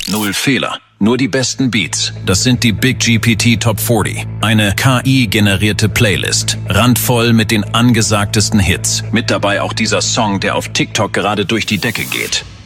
Null Fehler. Nur die besten Beats. Das sind die Big GPT Top 40. Eine KI-generierte Playlist. Randvoll mit den angesagtesten Hits. Mit dabei auch dieser Song, der auf TikTok gerade durch die Decke geht.